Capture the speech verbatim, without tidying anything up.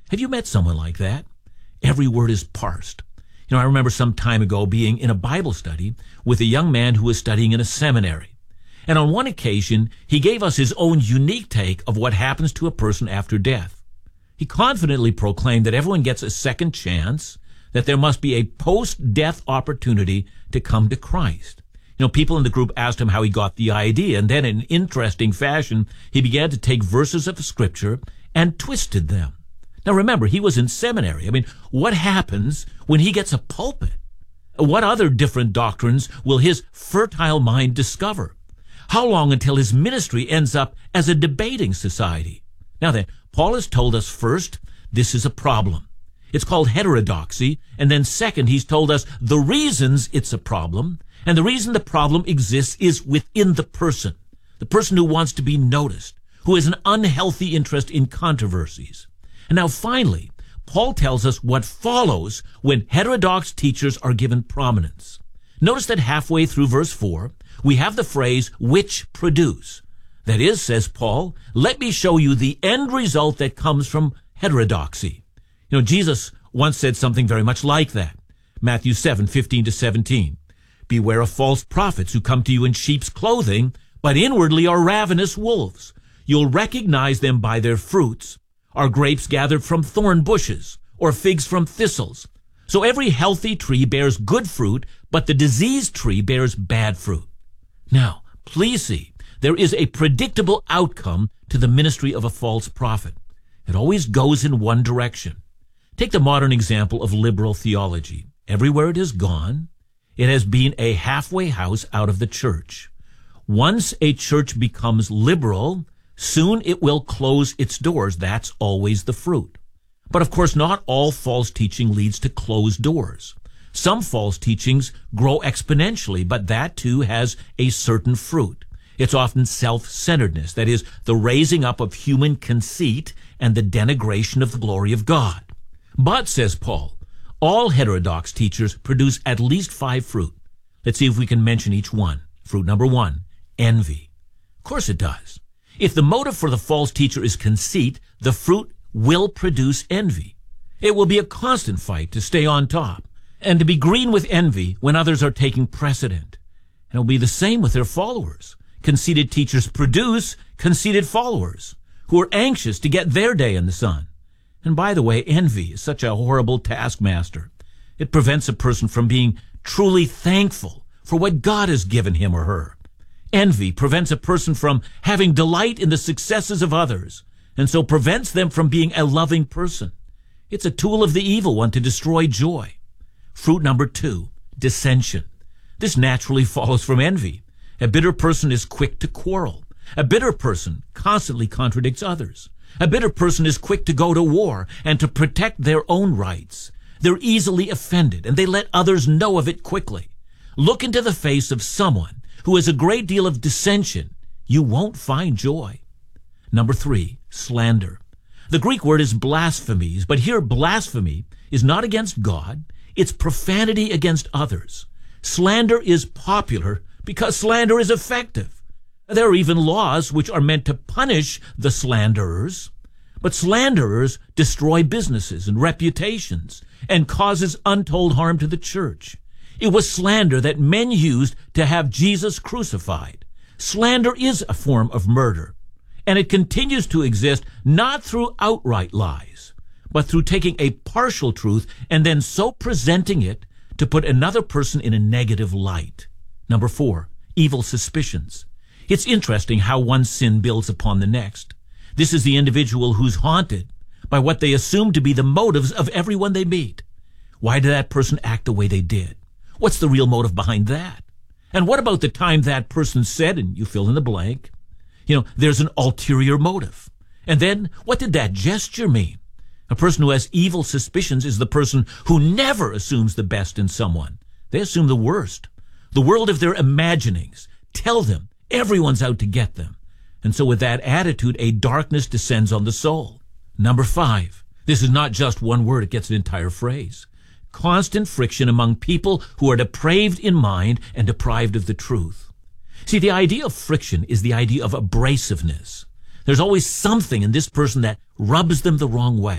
Have you met someone like that? Every word is parsed. You know, I remember some time ago being in a Bible study with a young man who was studying in a seminary. And on one occasion, he gave us his own unique take of what happens to a person after death. He confidently proclaimed that everyone gets a second chance, that there must be a post-death opportunity to come to Christ. You know, people in the group asked him how he got the idea, and then in interesting fashion, he began to take verses of Scripture and twisted them. Now remember, he was in seminary. I mean, what happens when he gets a pulpit? What other different doctrines will his fertile mind discover? How long until his ministry ends up as a debating society? Now then, Paul has told us first, this is a problem. It's called heterodoxy. And then second, he's told us the reasons it's a problem. And the reason the problem exists is within the person. The person who wants to be noticed, who has an unhealthy interest in controversies. And now finally, Paul tells us what follows when heterodox teachers are given prominence. Notice that halfway through verse four, we have the phrase, which produce. That is, says Paul, let me show you the end result that comes from heterodoxy. You know, Jesus once said something very much like that. Matthew seven, fifteen to seventeen. Beware of false prophets who come to you in sheep's clothing, but inwardly are ravenous wolves. You'll recognize them by their fruits. Are grapes gathered from thorn bushes, or figs from thistles? So every healthy tree bears good fruit, but the diseased tree bears bad fruit. Now, please see, there is a predictable outcome to the ministry of a false prophet. It always goes in one direction. Take the modern example of liberal theology. Everywhere it has gone, it has been a halfway house out of the church. Once a church becomes liberal, soon it will close its doors. That's always the fruit. But of course, not all false teaching leads to closed doors. Some false teachings grow exponentially, but that too has a certain fruit. It's often self-centeredness, that is, the raising up of human conceit and the denigration of the glory of God. But, says Paul, all heterodox teachers produce at least five fruit. Let's see if we can mention each one. Fruit number one, envy. Of course it does. If the motive for the false teacher is conceit, the fruit will produce envy. It will be a constant fight to stay on top and to be green with envy when others are taking precedent. And it will be the same with their followers. Conceited teachers produce conceited followers who are anxious to get their day in the sun. And by the way, envy is such a horrible taskmaster. It prevents a person from being truly thankful for what God has given him or her. Envy prevents a person from having delight in the successes of others, and so prevents them from being a loving person. It's a tool of the evil one to destroy joy. Fruit number two, dissension. This naturally follows from envy. A bitter person is quick to quarrel. A bitter person constantly contradicts others. A bitter person is quick to go to war and to protect their own rights. They're easily offended, and they let others know of it quickly. Look into the face of someone who has a great deal of dissension. You won't find joy. Number three, slander. The Greek word is blasphemies, but here blasphemy is not against God. It's profanity against others. Slander is popular because slander is effective. There are even laws which are meant to punish the slanderers, but slanderers destroy businesses and reputations and causes untold harm to the church. It was slander that men used to have Jesus crucified. Slander is a form of murder, and it continues to exist not through outright lies, but through taking a partial truth and then so presenting it to put another person in a negative light. Number four, evil suspicions. It's interesting how one sin builds upon the next. This is the individual who's haunted by what they assume to be the motives of everyone they meet. Why did that person act the way they did? What's the real motive behind that? And what about the time that person said, and you fill in the blank, you know, there's an ulterior motive. And then, what did that gesture mean? A person who has evil suspicions is the person who never assumes the best in someone. They assume the worst. The world of their imaginings tell them everyone's out to get them. And so with that attitude, a darkness descends on the soul. Number five, this is not just one word, it gets an entire phrase. Constant friction among people who are depraved in mind and deprived of the truth. See, the idea of friction is the idea of abrasiveness. There's always something in this person that rubs them the wrong way.